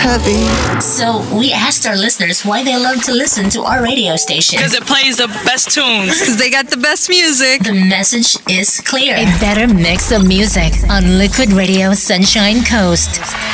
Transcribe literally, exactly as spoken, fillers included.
heavy. So we asked our listeners why they love to listen to our radio station. Because it plays the best tunes. Because they got the best music. The message is clear. A better mix of music on Liquid Radio Sunshine Coast.